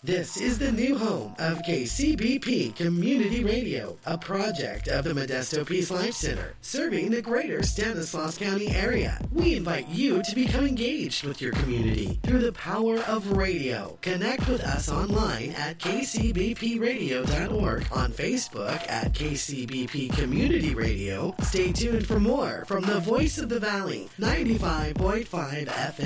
This is the new home of KCBP Community Radio, a project of the Modesto Peace Life Center, serving the greater Stanislaus County area. We invite you to become engaged with your community through the power of radio. Connect with us online at kcbpradio.org, on Facebook at KCBP Community Radio. Stay tuned for more from the Voice of the Valley, 95.5 FM.